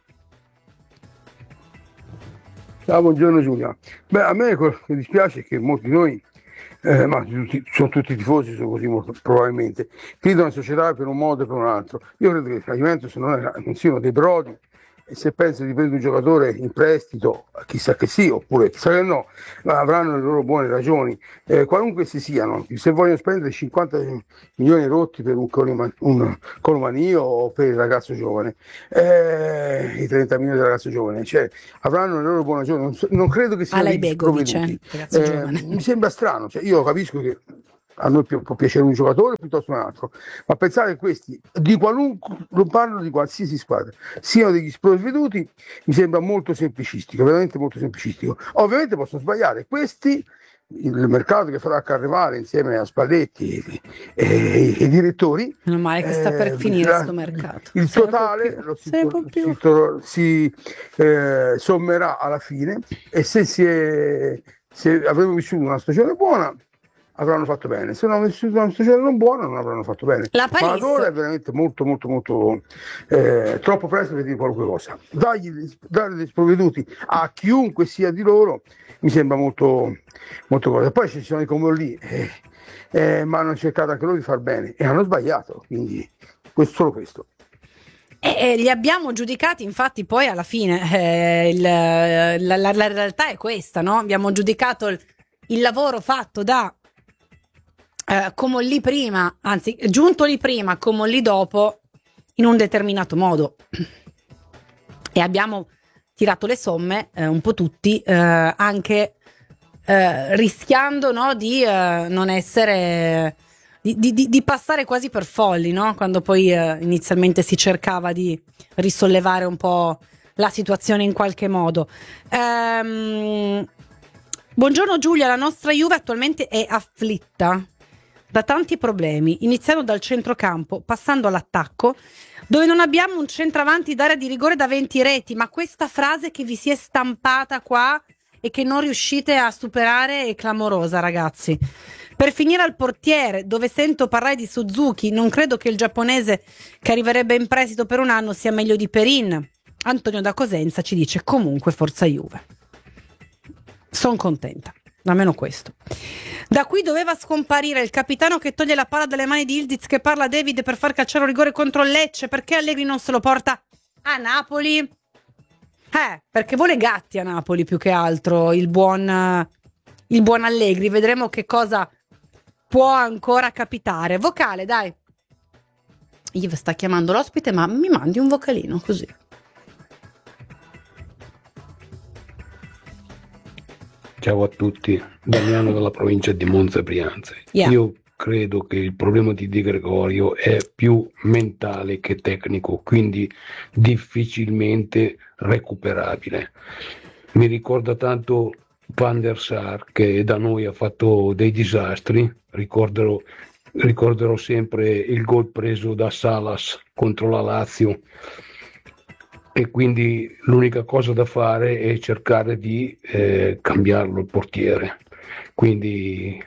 Ciao, buongiorno Giulia. Beh, a me quello che dispiace è che molti di noi, eh, ma tutti, sono tutti tifosi, sono così molto, probabilmente, credono alla società per un modo e per un altro. Io credo che la Juventus non, è, non siano dei brodi e se pensano di prendere un giocatore in prestito, chissà che sì, oppure chissà che no, ma avranno le loro buone ragioni, eh, qualunque si siano. Se vogliono spendere cinquanta milioni rotti per un, Coloma, un Colomani o per il ragazzo giovane, eh, i trenta milioni del ragazzo giovane, cioè, avranno le loro buone ragioni. Non, so, non credo che siano degli sprovveduti. Eh, mi sembra strano, cioè, io capisco che a noi può piacere un giocatore piuttosto che un altro, ma pensare che questi di qualunque, non parlo di qualsiasi squadra, siano degli sprovveduti, mi sembra molto semplicistico, veramente molto semplicistico. Ovviamente possono sbagliare questi, il mercato che farà Carnevale insieme a Spalletti e, e, e i direttori. Meno male che sta per eh, finire la, questo mercato. Il Se totale lo si, si, si eh, sommerà alla fine, e se, si è, se avremo vissuto una stagione buona avranno fatto bene, se non avessero una stagione non buona non avranno fatto bene. La ma ad ora è veramente molto molto molto eh, troppo presto per dire qualunque cosa. Dagli, dare dei sprovveduti a chiunque sia di loro mi sembra molto molto cosa. Poi ci sono i Comolli, eh, eh, ma hanno cercato anche loro di far bene e hanno sbagliato, quindi questo, solo questo. E, e li abbiamo giudicati, infatti, poi alla fine eh, il, la, la, la realtà è questa, no? Abbiamo giudicato il, il lavoro fatto da Uh, Comolli prima, anzi giunto lì prima, Comolli dopo, in un determinato modo, e abbiamo tirato le somme eh, un po' tutti, eh, anche eh, rischiando, no, di eh, non essere di, di, di passare quasi per folli, no? Quando poi eh, inizialmente si cercava di risollevare un po' la situazione in qualche modo. Ehm, buongiorno Giulia, la nostra Juve attualmente è afflitta da tanti problemi, iniziando dal centrocampo, passando all'attacco, dove non abbiamo un centravanti d'area di rigore da venti reti, ma questa frase che vi si è stampata qua e che non riuscite a superare è clamorosa, ragazzi. Per finire al portiere, dove sento parlare di Suzuki, non credo che il giapponese che arriverebbe in prestito per un anno sia meglio di Perin. Antonio da Cosenza ci dice comunque forza Juve. Sono contenta. Almeno questo. Da qui doveva scomparire il capitano che toglie la palla dalle mani di Ildiz, che parla a David per far calciare un rigore contro il Lecce. Perché Allegri non se lo porta a Napoli? Eh, perché vuole gatti a Napoli più che altro il buon, il buon Allegri. Vedremo che cosa può ancora capitare. Vocale, dai. Yves sta chiamando l'ospite, ma mi mandi un vocalino così. Ciao a tutti, Damiano dalla provincia di Monza e Brianza. Yeah. Io credo che il problema di Di Gregorio è più mentale che tecnico, quindi difficilmente recuperabile. Mi ricorda tanto Van der Sar, che da noi ha fatto dei disastri. Ricorderò, ricorderò sempre il gol preso da Salas contro la Lazio. E quindi l'unica cosa da fare è cercare di eh, cambiarlo il portiere. Quindi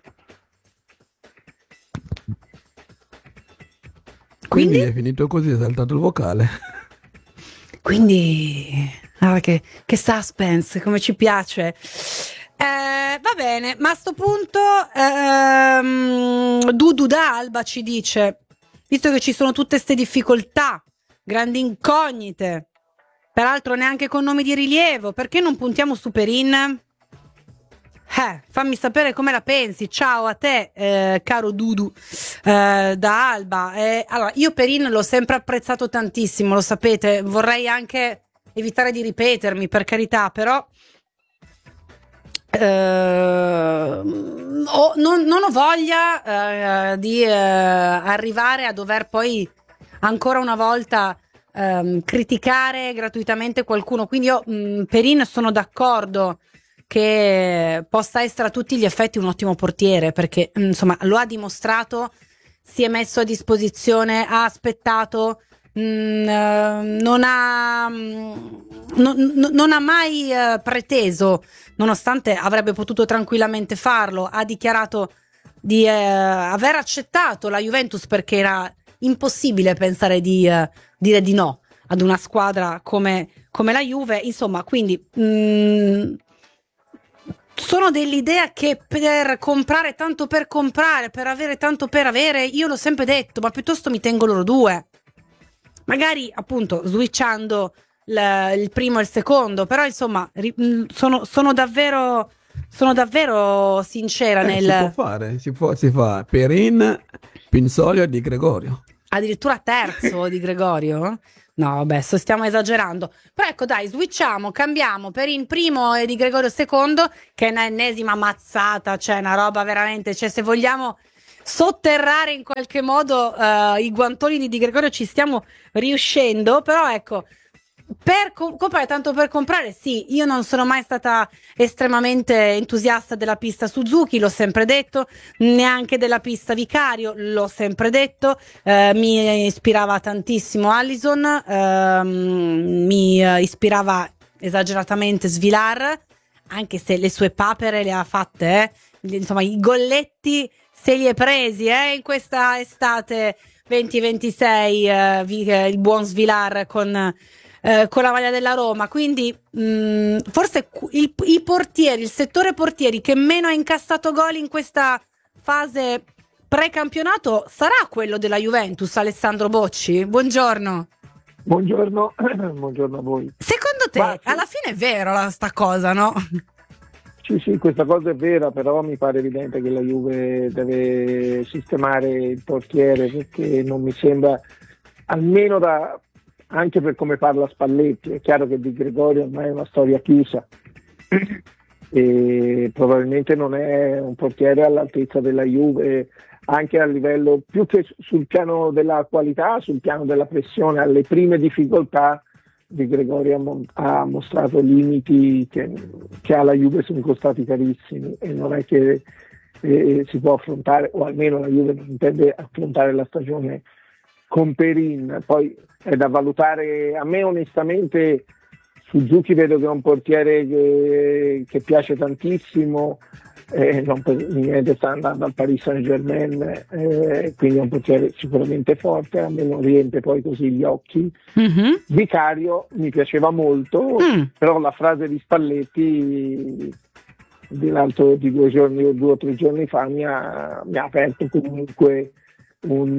quindi è finito così, è saltato il vocale. Quindi ah, che, che suspense, come ci piace. Eh, va bene, ma a sto punto ehm, Dudu da Alba ci dice, visto che ci sono tutte queste difficoltà, grandi incognite, peraltro neanche con nomi di rilievo, perché non puntiamo su Perin? Eh, fammi sapere come la pensi. Ciao a te, eh, caro Dudu eh, da Alba. Eh, allora, io Perin l'ho sempre apprezzato tantissimo, lo sapete, vorrei anche evitare di ripetermi, per carità, però eh, ho, non, non ho voglia eh, di eh, arrivare a dover poi ancora una volta ehm, criticare gratuitamente qualcuno. Quindi io mh, Perin sono d'accordo che possa essere a tutti gli effetti un ottimo portiere, perché mh, insomma lo ha dimostrato, si è messo a disposizione, ha aspettato, mh, non ha mh, non, non ha mai eh, preteso, nonostante avrebbe potuto tranquillamente farlo. Ha dichiarato di eh, aver accettato la Juventus perché era impossibile pensare di uh, dire di no ad una squadra come, come la Juve, insomma. Quindi mh, sono dell'idea che per comprare tanto per comprare, per avere tanto per avere, io l'ho sempre detto, ma piuttosto mi tengo loro due, magari appunto switchando l- il primo e il secondo, però insomma ri- mh, sono, sono davvero sono davvero sincera Eh, nel si può fare, si, può, si fa Perin, Pinsoglio e Di Gregorio. addirittura terzo di Gregorio. No, vabbè, so- stiamo esagerando. Però ecco, dai, switchiamo, cambiamo Perin primo e Di Gregorio secondo, che è un'ennesima mazzata, cioè una roba veramente, cioè se vogliamo sotterrare in qualche modo eh, i guantoni di Di Gregorio ci stiamo riuscendo, però ecco, per co- comprare, tanto per comprare, sì, io non sono mai stata estremamente entusiasta della pista Suzuki, l'ho sempre detto, neanche della pista Vicario, l'ho sempre detto, eh, mi ispirava tantissimo Allison, ehm, mi eh, ispirava esageratamente Svilar, anche se le sue papere le ha fatte, eh, insomma i golletti se li è presi eh, in questa estate venti ventisei, eh, vi- eh, il buon Svilar con eh, con la maglia della Roma, quindi mh, forse cu- il, i portieri, il settore portieri che meno ha incassato gol in questa fase precampionato sarà quello della Juventus. Alessandro Bocci, buongiorno. Buongiorno, buongiorno a voi. Secondo te, Ma sì. alla fine è vero la, sta cosa, no? Sì, sì, questa cosa è vera, però mi pare evidente che la Juve deve sistemare il portiere, perché non mi sembra, almeno da, anche per come parla Spalletti, è chiaro che Di Gregorio ormai è una storia chiusa e probabilmente non è un portiere all'altezza della Juve, anche a livello, più che sul piano della qualità, sul piano della pressione, alle prime difficoltà Di Gregorio ha, mon- ha mostrato limiti che, che alla Juve sono costati carissimi, e non è che eh, si può affrontare, o almeno la Juve non intende affrontare la stagione con Perin. Poi è da valutare, a me onestamente Suzuki vedo che è un portiere che, che piace tantissimo, eh, non per niente sta andando al Paris Saint-Germain, eh, quindi è un portiere sicuramente forte, a me non riempie poi così gli occhi. Mm-hmm. Vicario mi piaceva molto, Mm. però la frase di Spalletti di l'altro di due giorni o due o tre giorni fa mi ha, mi ha aperto comunque un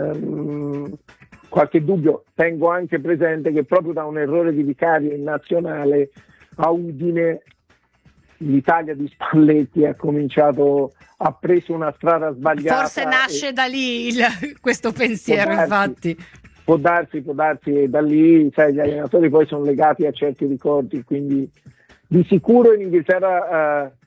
um, qualche dubbio. Tengo anche presente che proprio da un errore di Vicario in nazionale a Udine l'Italia di Spalletti ha cominciato, ha preso una strada sbagliata. Forse nasce e da lì il- questo pensiero, Può darsi. infatti. può darsi, può darsi, e da lì sai, gli allenatori poi sono legati a certi ricordi, quindi di sicuro in Inghilterra eh,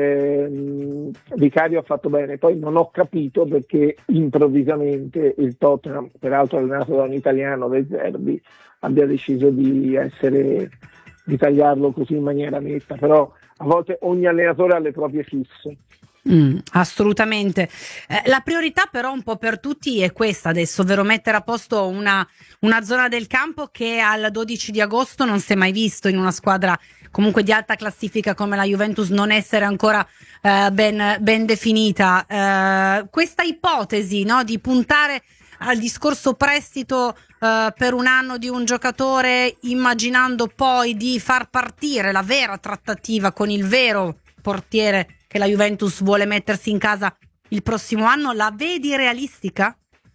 ehm, Vicario ha fatto bene. Poi non ho capito perché improvvisamente il Tottenham, peraltro allenato da un italiano, De Zerbi, abbia deciso di essere di tagliarlo così in maniera netta, però a volte ogni allenatore ha le proprie fisse. Mm, assolutamente. Eh, la priorità però un po' per tutti è questa adesso, ovvero mettere a posto una, una zona del campo che al dodici di agosto non si è mai visto in una squadra comunque di alta classifica come la Juventus, non essere ancora eh, ben, ben definita. Eh, questa ipotesi, no, di puntare al discorso prestito eh, per un anno di un giocatore, immaginando poi di far partire la vera trattativa con il vero portiere che la Juventus vuole mettersi in casa il prossimo anno, la vedi realistica?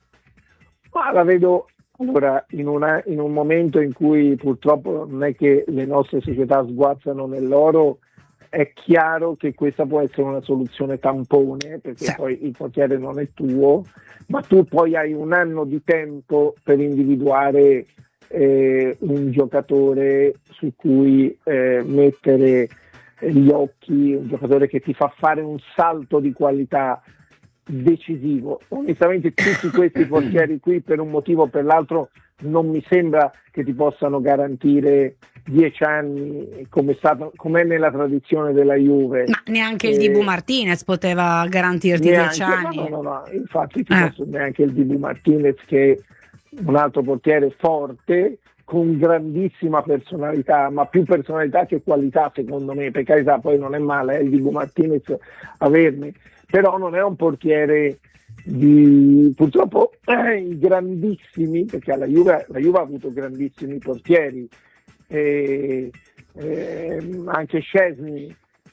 Ma la vedo allora in, una, in un momento in cui purtroppo non è che le nostre società sguazzano nell'oro, è chiaro che questa può essere una soluzione tampone, perché sì, poi il portiere non è tuo, ma tu poi hai un anno di tempo per individuare eh, un giocatore su cui eh, mettere gli occhi, un giocatore che ti fa fare un salto di qualità decisivo. Onestamente tutti questi portieri qui, per un motivo o per l'altro, non mi sembra che ti possano garantire dieci anni come è stato, com'è nella tradizione della Juve. Ma neanche il Eh, Dibu Martinez poteva garantirti neanche, dieci anni. no, no, no, no, infatti ti Eh. posso neanche il Dibu Martinez, che è un altro portiere forte con grandissima personalità, ma più personalità che qualità secondo me, per carità, poi non è male eh, il Dibu Martinez averne, però non è un portiere di, purtroppo eh, i grandissimi, perché alla Juve, la Juve ha avuto grandissimi portieri, eh, eh, anche Szczesny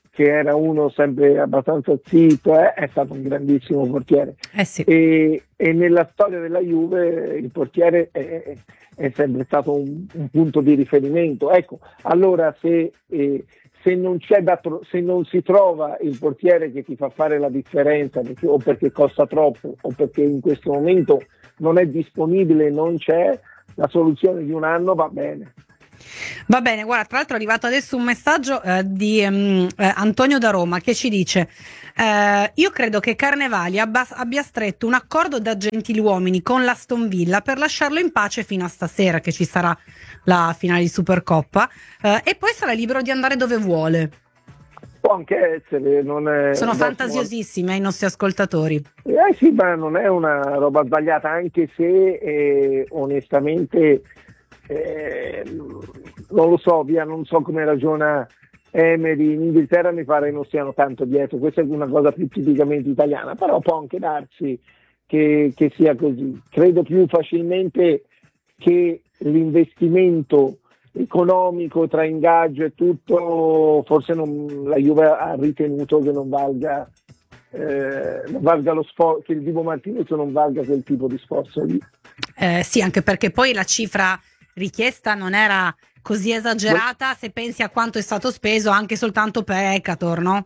che era uno sempre abbastanza zitto, eh, è stato un grandissimo portiere. Eh sì. e, e nella storia della Juve il portiere è, è sempre stato un, un punto di riferimento. Ecco, allora se, eh, se, non c'è da tro- se non si trova il portiere che ti fa fare la differenza, perché, o perché costa troppo o perché in questo momento non è disponibile, non c'è, la soluzione di un anno va bene. Va bene, guarda, tra l'altro è arrivato adesso un messaggio eh, di um, eh, Antonio da Roma che ci dice eh, io credo che Carnevali abba- abbia stretto un accordo da gentiluomini con l'Aston Villa per lasciarlo in pace fino a stasera che ci sarà la finale di Supercoppa eh, e poi sarà libero di andare dove vuole. Può anche essere, non è, sono no, fantasiosissimi i nostri ascoltatori. Eh sì, ma non è una roba sbagliata, anche se eh, onestamente eh, non lo so, via, non so come ragiona Emery. In Inghilterra mi pare non stiano tanto dietro, questa è una cosa più tipicamente italiana, però può anche darsi che, che sia così. Credo più facilmente che l'investimento economico tra ingaggio e tutto, forse non, la Juve ha ritenuto che non valga, eh, non valga lo sforzo, che il Divo Martinez non valga quel tipo di sforzo lì. Eh, sì, anche perché poi la cifra richiesta non era così esagerata, se pensi a quanto è stato speso anche soltanto per Ekator, no?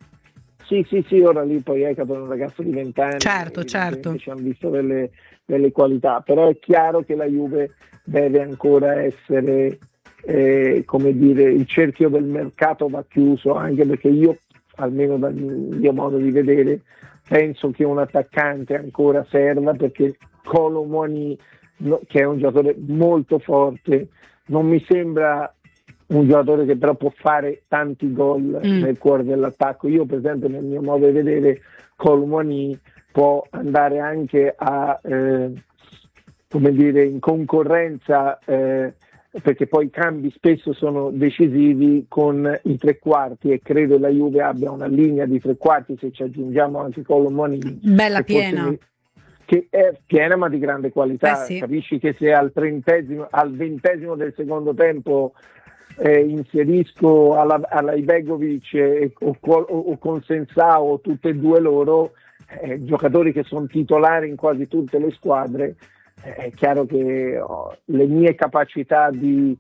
Sì, sì, sì, ora lì poi Ekator è un ragazzo di venti anni, certo, certo, ci hanno visto delle, delle qualità, però è chiaro che la Juve deve ancora essere, eh, come dire, il cerchio del mercato va chiuso, anche perché io, almeno dal mio modo di vedere, penso che un attaccante ancora serva, perché Kolo Muani, no, che è un giocatore molto forte, non mi sembra un giocatore che però può fare tanti gol mm. nel cuore dell'attacco. Io per esempio nel mio modo di vedere Kolo Muani può andare anche a eh, come dire, in concorrenza, eh, perché poi i cambi spesso sono decisivi con i tre quarti, e credo la Juve abbia una linea di tre quarti, se ci aggiungiamo anche Kolo Muani, bella piena, mi, che è piena ma di grande qualità. Eh sì. Capisci che se al trentesimo, al ventesimo del secondo tempo eh, inserisco alla, alla Ibegovic eh, o, o, o con Sensao, tutte e due loro, eh, giocatori che sono titolari in quasi tutte le squadre, è chiaro che oh, le mie capacità di,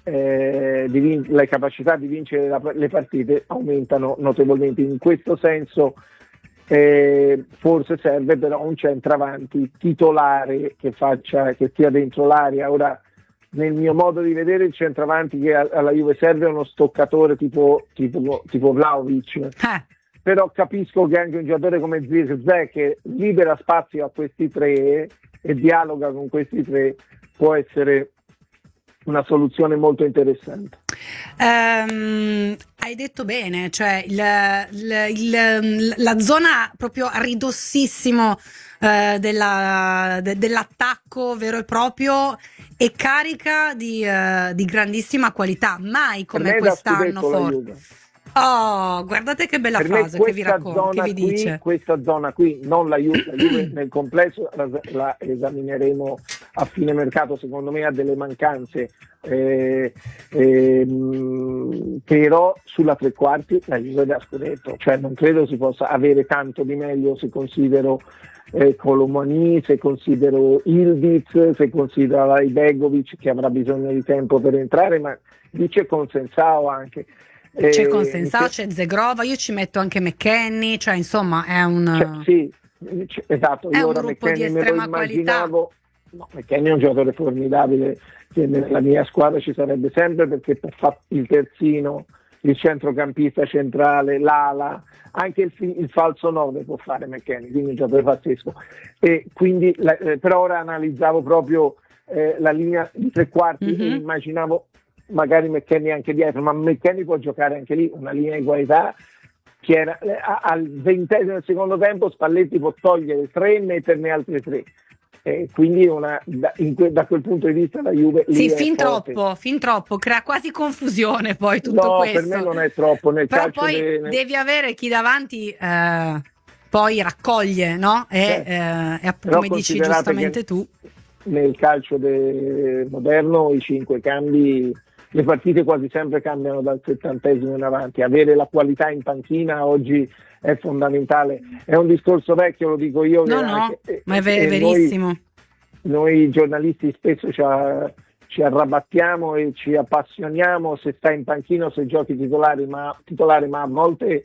eh, di vin- le capacità di vincere la, le partite aumentano notevolmente. In questo senso eh, forse serve però un centravanti titolare che faccia, che stia dentro l'area. Ora, nel mio modo di vedere, il centravanti che alla Juve serve è uno stoccatore tipo, tipo, tipo Vlahovic. Eh. Però capisco che anche un giocatore come Zirkzee, che libera spazio a questi tre e dialoga con questi tre, può essere una soluzione molto interessante. Um, hai detto bene, cioè il, il, il, la zona proprio a ridossissimo uh, della, de, dell'attacco vero e proprio è carica di, uh, di grandissima qualità, mai come quest'anno forse. Oh, guardate che bella per frase che vi racconto, che vi qui, dice. Questa zona qui, non la Juve, la Juve nel complesso la, la esamineremo a fine mercato, secondo me ha delle mancanze, eh, eh, però sulla tre quarti la Juve da scudetto, cioè non credo si possa avere tanto di meglio se considero eh, Kolo Muani, se considero Ildiz, se considero la Ibegovic, che avrà bisogno di tempo per entrare, ma dice con Sensao anche. C'è Eh, Consensao, c'è Zegrova, io ci metto anche McKennie, cioè insomma è un, cioè, sì, c- esatto, è io un ora gruppo di McKennie me lo estrema qualità. immaginavo, no, McKennie è un giocatore formidabile che nella mia squadra ci sarebbe sempre, perché fa il terzino, il centrocampista centrale, l'ala, anche il, il falso nove può fare McKennie, quindi un giocatore pazzesco. E quindi la, eh, per ora analizzavo proprio eh, la linea di tre quarti mm-hmm. e immaginavo magari McKennie anche dietro, ma McKennie può giocare anche lì una linea di qualità che era, eh, al ventesimo del secondo tempo Spalletti può togliere tre e metterne altri tre, eh, quindi una, da, in que, da quel punto di vista la Juve sì, lì fin è forte. troppo, fin troppo, crea quasi confusione poi tutto no, questo. Per me non è troppo nel però calcio poi de, nel... devi avere chi davanti eh, poi raccoglie, no? E, certo. eh, e come dici giustamente tu, nel calcio de, moderno i cinque cambi le partite quasi sempre cambiano dal settantesimo in avanti, avere la qualità in panchina oggi è fondamentale, è un discorso vecchio, lo dico io. No, no, anche, ma è ver- verissimo. Noi, noi giornalisti spesso ci, a, ci arrabattiamo e ci appassioniamo se stai in panchina o se giochi titolari, ma, titolare, ma a volte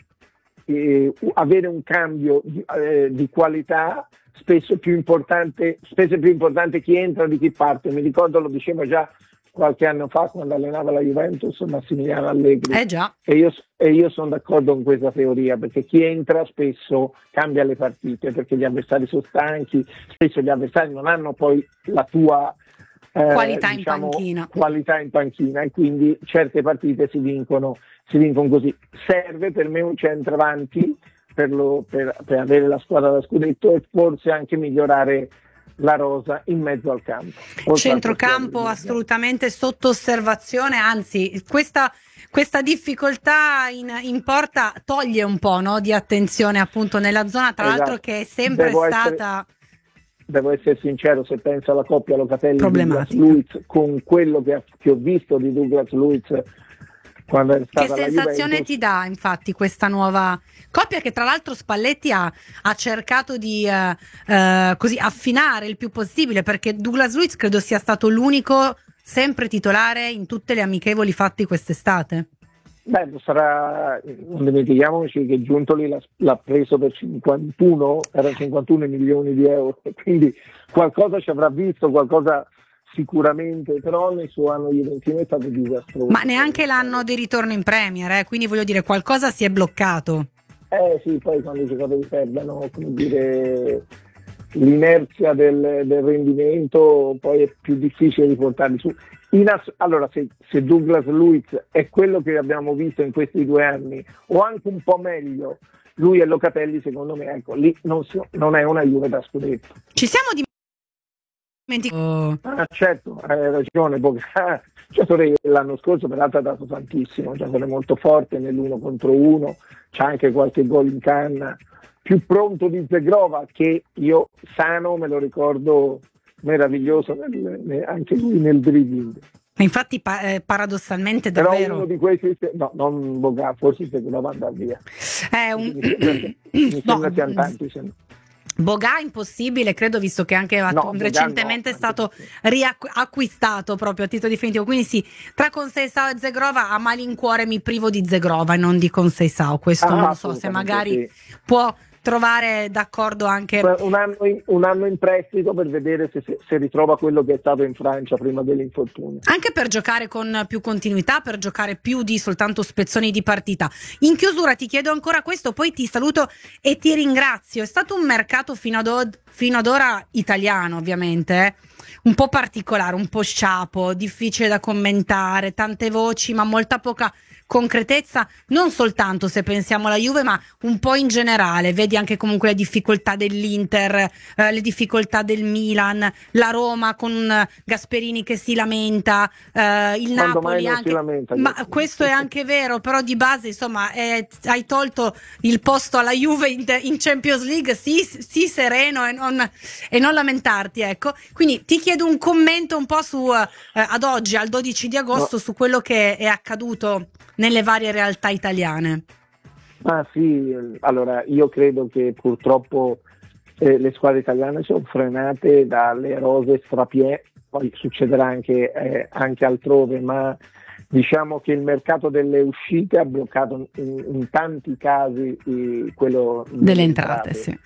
eh, avere un cambio di, eh, di qualità spesso è più importante, spesso è più importante chi entra di chi parte. Mi ricordo, lo dicevo già qualche anno fa quando allenava la Juventus Massimiliano Allegri, eh già. e io, e io sono d'accordo con questa teoria, perché chi entra spesso cambia le partite, perché gli avversari sono stanchi, spesso gli avversari non hanno poi la tua eh, qualità, diciamo, in panchina. qualità in panchina e quindi certe partite si vincono, si vincono così. Serve per me un centravanti per, lo, per, per avere la squadra da scudetto e forse anche migliorare la rosa in mezzo al campo. Centrocampo assolutamente sotto osservazione, anzi questa, questa difficoltà in, in porta toglie un po', no, di attenzione appunto nella zona, tra esatto. l'altro che è sempre devo stata... Essere, devo essere sincero, se penso alla coppia Locatelli-Douglas-Luiz, con quello che, che ho visto di Douglas-Luiz quando è stata che la sensazione Juventus. ti dà infatti questa nuova coppia, che tra l'altro Spalletti ha, ha cercato di eh, eh, così affinare il più possibile, perché Douglas Luiz credo sia stato l'unico sempre titolare in tutte le amichevoli fatte quest'estate. Beh, sarà, non dimentichiamoci che Giuntoli l'ha, l'ha preso per cinquantuno, era cinquantuno milioni di euro, quindi qualcosa ci avrà visto, qualcosa sicuramente, però nel suo anno juventino è stato disastroso. Ma neanche l'anno di ritorno in Premier, eh? Quindi voglio dire, qualcosa si è bloccato. Eh sì, poi quando i giocatori perdono, come dire, l'inerzia del, del rendimento, poi è più difficile riportarli su. In ass- allora, se, se Douglas Luiz è quello che abbiamo visto in questi due anni, o anche un po' meglio, lui e Locatelli, secondo me, ecco, lì non, so, non è una Juve da scudetto. Ci siamo di Oh. Ah, certo, hai ragione, Boga. Giocatore l'anno scorso peraltro ha dato tantissimo, un giocatore molto forte nell'uno contro uno, c'ha anche qualche gol in canna, più pronto di Zegrova, che io sano me lo ricordo meraviglioso nel, nel, anche lui nel dribbling. Infatti pa- eh, paradossalmente però davvero uno di questi, no, non Boga, forse Zegrova andrà via. È un... mi sembra, mi sembra no, siano tanti, sembra. Boga impossibile, credo, visto che anche no, recentemente no, è stato riacquistato proprio a titolo definitivo, quindi sì, tra Conceição e Zegrova a malincuore mi privo di Zegrova e non di Conceição, questo ah, non lo so, se magari sì. può trovare d'accordo anche un anno, in, un anno in prestito per vedere se, se, se ritrova quello che è stato in Francia prima dell'infortunio, anche per giocare con più continuità, per giocare più di soltanto spezzoni di partita. In chiusura ti chiedo ancora questo, poi ti saluto e ti ringrazio. È stato un mercato fino ad, od- fino ad ora italiano, ovviamente, eh? un po' particolare, un po' sciapo, difficile da commentare, tante voci ma molta poca concretezza, non soltanto se pensiamo alla Juve ma un po' in generale. Vedi anche comunque le difficoltà dell'Inter, eh, le difficoltà del Milan, la Roma con uh, Gasperini che si lamenta, eh, il Quando Napoli anche, lamenta, ma questo è anche vero, però di base insomma eh, hai tolto il posto alla Juve in, in Champions League, sì, sì sereno e non, e non lamentarti, ecco. Quindi ti chiedo un commento un po' su eh, ad oggi, al dodici di agosto, no. su quello che è accaduto nelle varie realtà italiane. Ah sì, allora io credo che purtroppo eh, le squadre italiane sono frenate dalle rose strapiene, poi succederà anche, eh, anche altrove, ma diciamo che il mercato delle uscite ha bloccato in, in tanti casi eh, quello delle, delle entrate, entrate. Sì.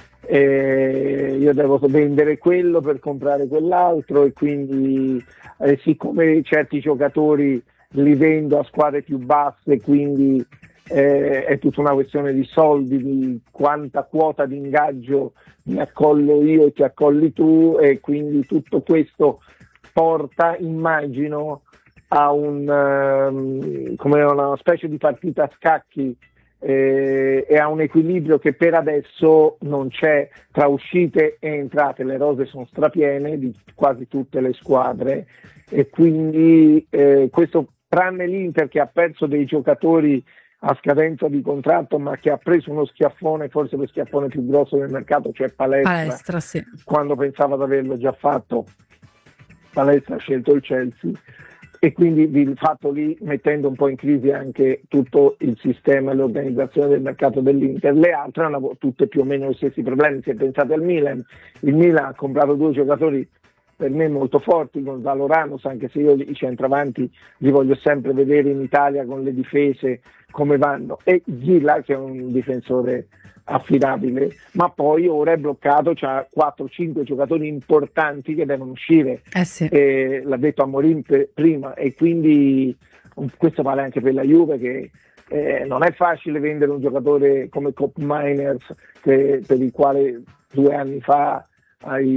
Eh, io devo vendere quello per comprare quell'altro e quindi eh, siccome certi giocatori li vendo a squadre più basse, quindi eh, è tutta una questione di soldi, di quanta quota di ingaggio mi accollo io e ti accolli tu, e quindi tutto questo porta, immagino, a un um, come una specie di partita a scacchi eh, e a un equilibrio che per adesso non c'è tra uscite e entrate. Le rose sono strapiene di quasi tutte le squadre e quindi eh, questo, tranne l'Inter che ha perso dei giocatori a scadenza di contratto ma che ha preso uno schiaffone, forse lo schiaffone più grosso del mercato, cioè Palestra, Palestra sì. quando pensava di averlo già fatto Palestra ha scelto il Chelsea e quindi il fatto lì mettendo un po' in crisi anche tutto il sistema e l'organizzazione del mercato dell'Inter. Le altre hanno tutte più o meno gli stessi problemi. Se pensate al Milan, il Milan ha comprato due giocatori per me molto forti, Gonzalo Ramos, anche se io i centravanti li voglio sempre vedere in Italia con le difese come vanno, e Zilla che è un difensore affidabile, ma poi ora è bloccato, c'ha quattro cinque giocatori importanti che devono uscire, eh sì. eh, l'ha detto Amorim pe- prima, e quindi questo vale anche per la Juve, che eh, non è facile vendere un giocatore come Koopmeiners, che, per il quale due anni fa hai